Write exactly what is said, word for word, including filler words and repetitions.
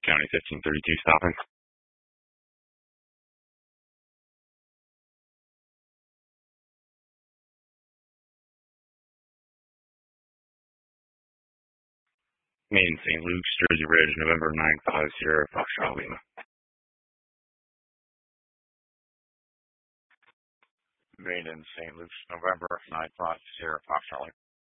County fifteen thirty-two stopping. Main Saint Luke's, Jersey Ridge, November nine five Sierra Foxtrot Lima. Main in Saint Luke's, November nine five Sierra Foxtrot Lima.